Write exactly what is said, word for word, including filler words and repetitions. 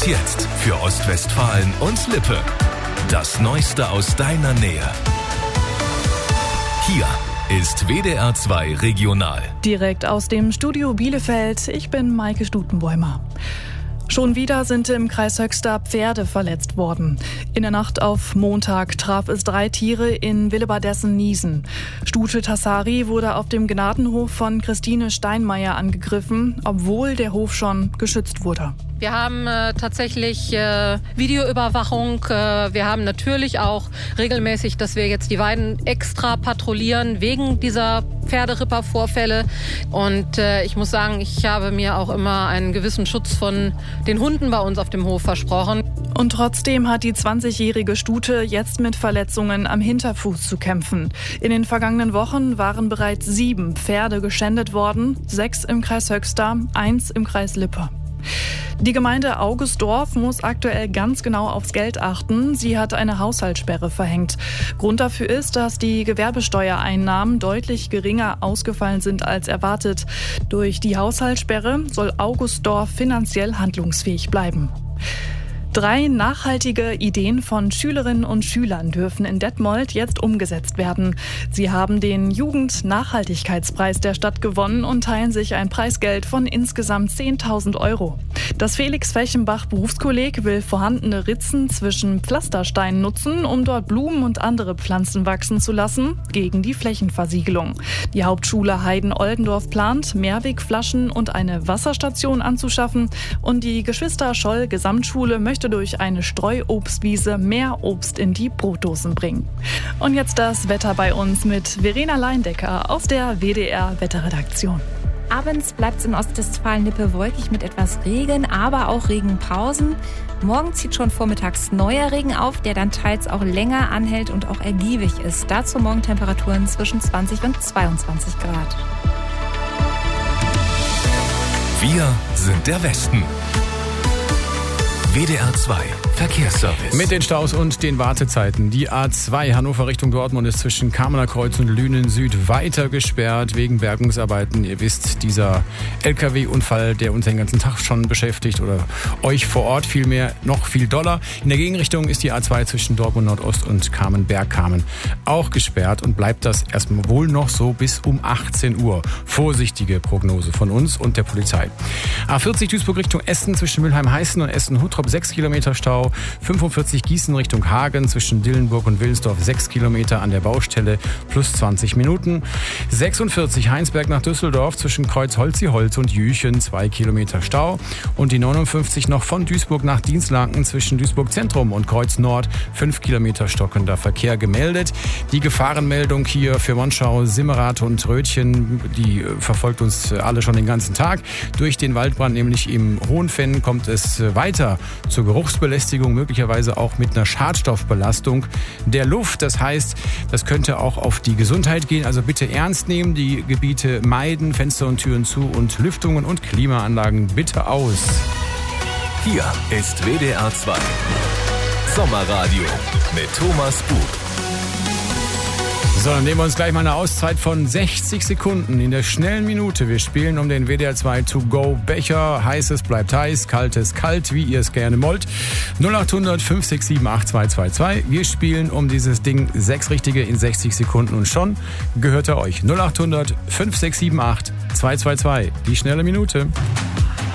Und jetzt für Ostwestfalen und Lippe. Das Neueste aus deiner Nähe. Hier ist W D R zwei Regional. Direkt aus dem Studio Bielefeld. Ich bin Maike Stutenbäumer. Schon wieder sind im Kreis Höxter Pferde verletzt worden. In der Nacht auf Montag traf es drei Tiere in Willebadessen-Niesen. Stute Tassari wurde auf dem Gnadenhof von Christine Steinmeier angegriffen, obwohl der Hof schon geschützt wurde. Wir haben äh, tatsächlich äh, Videoüberwachung. Äh, wir haben natürlich auch regelmäßig, dass wir jetzt die Weiden extra patrouillieren wegen dieser Pferderipper-Vorfälle. Und äh, ich muss sagen, ich habe mir auch immer einen gewissen Schutz von den Hunden bei uns auf dem Hof versprochen. Und trotzdem hat die zwanzigjährige Stute jetzt mit Verletzungen am Hinterfuß zu kämpfen. In den vergangenen Wochen waren bereits sieben Pferde geschändet worden, sechs im Kreis Höxter, eins im Kreis Lippe. Die Gemeinde Augustdorf muss aktuell ganz genau aufs Geld achten. Sie hat eine Haushaltssperre verhängt. Grund dafür ist, dass die Gewerbesteuereinnahmen deutlich geringer ausgefallen sind als erwartet. Durch die Haushaltssperre soll Augustdorf finanziell handlungsfähig bleiben. Drei nachhaltige Ideen von Schülerinnen und Schülern dürfen in Detmold jetzt umgesetzt werden. Sie haben den Jugend-Nachhaltigkeitspreis der Stadt gewonnen und teilen sich ein Preisgeld von insgesamt zehntausend Euro. Das Felix-Felchenbach-Berufskolleg will vorhandene Ritzen zwischen Pflastersteinen nutzen, um dort Blumen und andere Pflanzen wachsen zu lassen, gegen die Flächenversiegelung. Die Hauptschule Heiden-Oldendorf plant, Mehrwegflaschen und eine Wasserstation anzuschaffen. Und die Geschwister-Scholl-Gesamtschule möchte durch eine Streuobstwiese mehr Obst in die Brotdosen bringen. Und jetzt das Wetter bei uns mit Verena Leindecker aus der W D R-Wetterredaktion. Abends bleibt es in Ostwestfalen-Lippe wolkig mit etwas Regen, aber auch Regenpausen. Morgen zieht schon vormittags neuer Regen auf, der dann teils auch länger anhält und auch ergiebig ist. Dazu morgen Temperaturen zwischen zwanzig und zweiundzwanzig Grad. Wir sind der Westen. W D R zwei Verkehrsservice. Mit den Staus und den Wartezeiten. Die A zwei Hannover Richtung Dortmund ist zwischen Kamener Kreuz und Lünen Süd weiter gesperrt wegen Bergungsarbeiten. Ihr wisst, dieser L K W-Unfall, der uns den ganzen Tag schon beschäftigt oder euch vor Ort vielmehr noch viel doller. In der Gegenrichtung ist die A zwei zwischen Dortmund Nordost und Kamen-Bergkamen auch gesperrt und bleibt das erstmal wohl noch so bis um achtzehn Uhr. Vorsichtige Prognose von uns und der Polizei. A vierzig Duisburg Richtung Essen zwischen Mülheim-Heißen und Essen-Huttrop sechs Kilometer Stau. fünfundvierzig Gießen Richtung Hagen zwischen Dillenburg und Willensdorf sechs Kilometer an der Baustelle plus zwanzig Minuten. sechsundvierzig Heinsberg nach Düsseldorf zwischen Kreuz Holzi-Holz und Jüchen zwei Kilometer Stau. Und die neunundfünfzig noch von Duisburg nach Dienstlaken zwischen Duisburg Zentrum und Kreuz Nord fünf Kilometer stockender Verkehr gemeldet. Die Gefahrenmeldung hier für Monschau, Simmerath und Rötchen, die verfolgt uns alle schon den ganzen Tag. Durch den Waldbrand nämlich im Hohenfenn kommt es weiter zur Geruchsbelästigung, möglicherweise auch mit einer Schadstoffbelastung der Luft. Das heißt, das könnte auch auf die Gesundheit gehen. Also bitte ernst nehmen, die Gebiete meiden, Fenster und Türen zu und Lüftungen und Klimaanlagen bitte aus. Hier ist W D R zwei Sommerradio mit Thomas Bug. So, dann nehmen wir uns gleich mal eine Auszeit von sechzig Sekunden in der schnellen Minute. Wir spielen um den W D R zwei To-Go-Becher. Heißes bleibt heiß, kaltes kalt, wie ihr es gerne wollt. null acht hundert fünf sechs sieben acht zwei zwei zwei. Wir spielen um dieses Ding sechs Richtige in sechzig Sekunden und schon gehört er euch. null acht hundert fünf sechs sieben acht zwei zwei zwei. Die schnelle Minute.